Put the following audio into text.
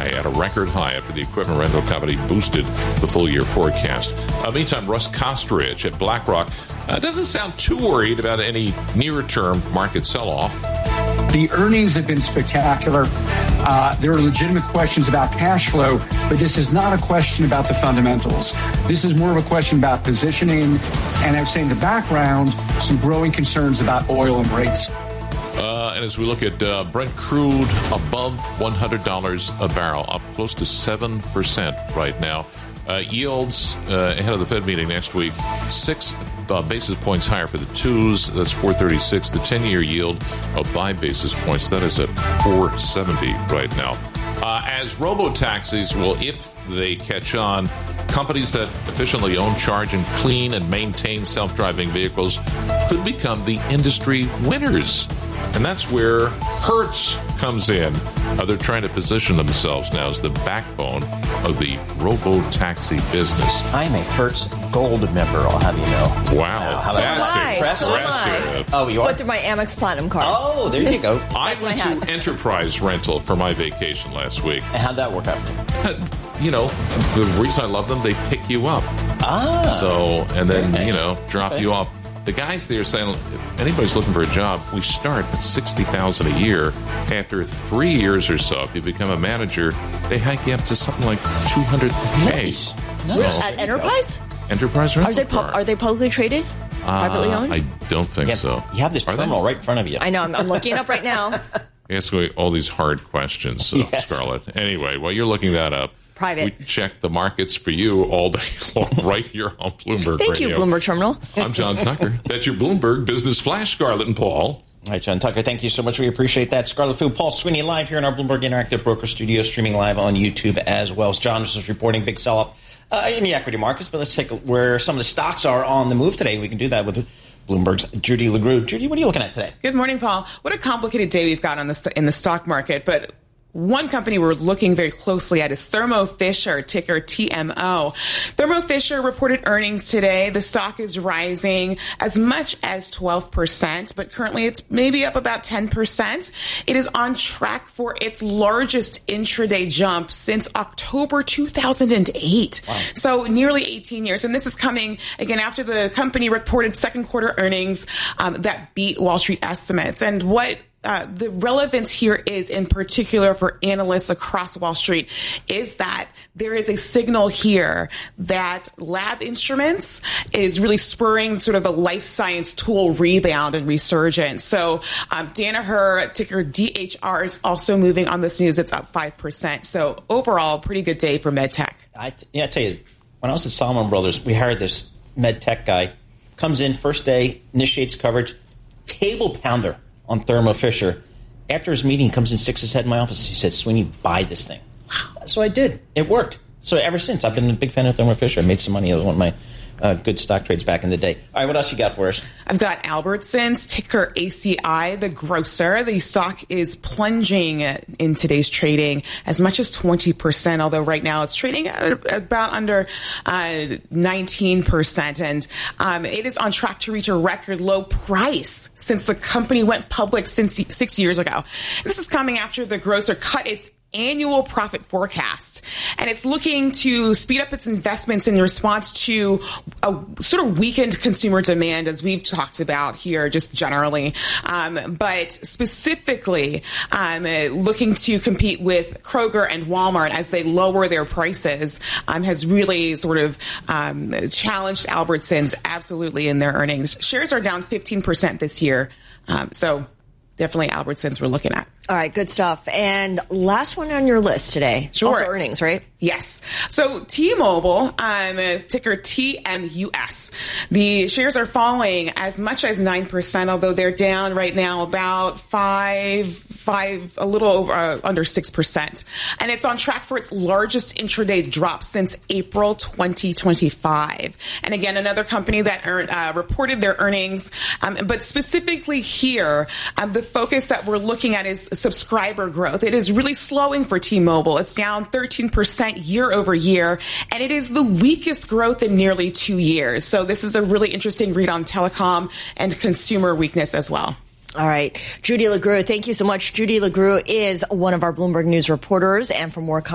high, at a record high after the equipment rental company boosted the full-year forecast. Meantime, Russ Kostridge at BlackRock doesn't sound too worried about any near-term market sell-off. The earnings have been spectacular. There are legitimate questions about cash flow, but this is not a question about the fundamentals. This is more of a question about positioning, and I would say in the background, some growing concerns about oil and rates. And as we look at Brent crude above $100 a barrel, up close to 7% right now. Yields ahead of the Fed meeting next week, 6 basis points higher for the twos. That's 436. The 10-year yield of 5 basis points. That is at 470 right now. As robo-taxis, well, if they catch on, companies that efficiently own, charge, and clean and maintain self-driving vehicles could become the industry winners. And that's where Hertz comes in. They're trying to position themselves now as the backbone of the robo-taxi business. I'm a Hertz Gold member, I'll have you know. Wow. That's impressive. Oh, you are? But through my Amex Platinum card. Oh, there you go. I went to Enterprise Rental for my vacation last week. And how'd that work out for you? You know, the reason I love them, they pick you up. So, and then, nice. Drop you off. The guys there saying, if anybody's looking for a job, we start at $60,000 a year. After 3 years or so, if you become a manager, they hike you up to something like $200K. Nice. So, at Enterprise? Enterprise Rental. Are they publicly traded? Privately owned? I don't think so. You have this terminal right in front of you. I know. I'm looking it up right now. Ask me all these hard questions, Yes. Scarlett. Anyway, while you're looking that up, Private. we check the markets for you all day long right here on Bloomberg Thank Radio. you, Bloomberg Terminal. I'm John Tucker. That's your Bloomberg Business Flash, Scarlett and Paul. All right, John Tucker, thank you so much. We appreciate that. Scarlett Fu, Paul Sweeney live here in our Bloomberg Interactive Broker Studio, streaming live on YouTube as well. As John was just reporting, big sell-off in the equity markets. But let's take where some of the stocks are on the move today. We can do that with Bloomberg's Judy LaGrue. Judy, what are you looking at today? Good morning, Paul. What a complicated day we've got in the stock market, but one company we're looking very closely at is Thermo Fisher, ticker TMO. Thermo Fisher reported earnings today. The stock is rising as much as 12%, but currently it's maybe up about 10%. It is on track for its largest intraday jump since October 2008. Wow. So nearly 18 years. And this is coming, again, after the company reported second quarter earnings that beat Wall Street estimates. And what the relevance here is, in particular for analysts across Wall Street, is that there is a signal here that lab instruments is really spurring sort of the life science tool rebound and resurgence. So Danaher, ticker DHR, is also moving on this news. It's up 5%. So overall, pretty good day for MedTech. I tell you, when I was at Salomon Brothers, we hired this MedTech guy. Comes in first day, initiates coverage, table pounder on Thermo Fisher. After his meeting, comes and sticks his head in my office. He said, Sweeney, buy this thing. Wow. So I did. It worked. So ever since, I've been a big fan of Thermo Fisher. I made some money. It was one of my good stock trades back in the day. All right, what else you got for us? I've got Albertsons, ticker ACI, the grocer. The stock is plunging in today's trading as much as 20%, although right now it's trading at about under 19%. And it is on track to reach a record low price since the company went public 6 years ago. And this is coming after the grocer cut its annual profit forecast, and it's looking to speed up its investments in response to a sort of weakened consumer demand, as we've talked about here just generally, but specifically looking to compete with Kroger and Walmart as they lower their prices has really sort of challenged Albertsons absolutely in their earnings. Shares are down 15% this year, so definitely Albertsons we're looking at. All right, good stuff. And last one on your list today. Sure. Also earnings, right? Yes. So T-Mobile, ticker TMUS. The shares are falling as much as 9%, although they're down right now about a little over under 6%. And it's on track for its largest intraday drop since April 2025. And again, another company that reported their earnings. But specifically here, the focus that we're looking at is subscriber growth. It is really slowing for T-Mobile. It's down 13% year over year, and it is the weakest growth in nearly 2 years. So this is a really interesting read on telecom and consumer weakness as well. All right. Judy LaGrue, thank you so much. Judy LaGrue is one of our Bloomberg News reporters, and for more